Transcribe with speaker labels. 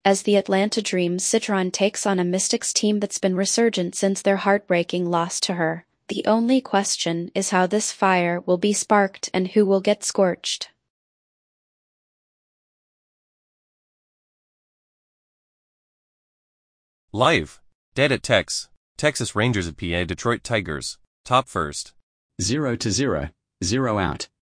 Speaker 1: As the Atlanta Dream Citron takes on a Mystics team that's been resurgent since their heartbreaking loss to her, the only question is how this fire will be sparked and who will get scorched.
Speaker 2: Live. Dead at Tex. Texas Rangers at PA Detroit Tigers. Top first.
Speaker 3: 0-0. 0 out.